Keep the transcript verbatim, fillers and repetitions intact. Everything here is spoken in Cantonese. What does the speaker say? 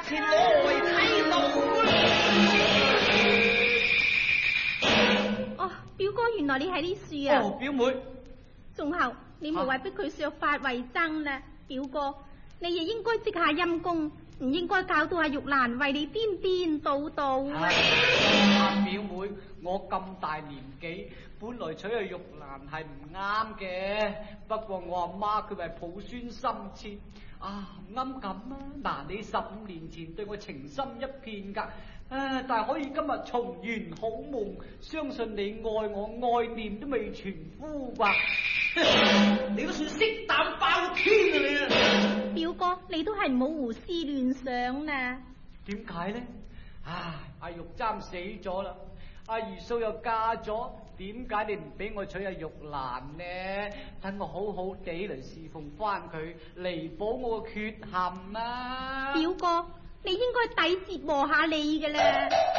前來睇到哦，表哥，原來你喺呢樹啊！ 哦，表妹， 仲後你無謂逼佢削髮為僧啦，表哥，你亦應該積下陰功，唔應該搞到阿玉蘭為你顛顛倒倒。 阿表妹，我咁大年紀，本來娶阿玉蘭係唔啱嘅，不過我阿媽佢咪抱孫心切。啊，唔啱咁啊！嗱，你十五年前對我情深一片噶，啊，但係可以今日重圓好夢，相信你愛我，愛念都未全枯吧？你都算色膽包天啊你啊！ 表哥，你都係唔好胡思亂想啦。 點解呢？唉，阿玉簪死咗啦，阿二嫂又嫁咗，點解你唔俾我娶阿玉蘭呢？等我好好地嚟侍奉翻佢，彌補我個缺陷啊！ 表哥，你應該抵折磨下你嘅啦。